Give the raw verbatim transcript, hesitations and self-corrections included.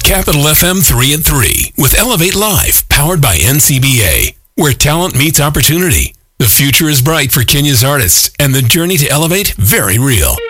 Capital F M three and three with Elevate Live, powered by N C B A, where talent meets opportunity. The future is bright for Kenya's artists, and the journey to elevate very real.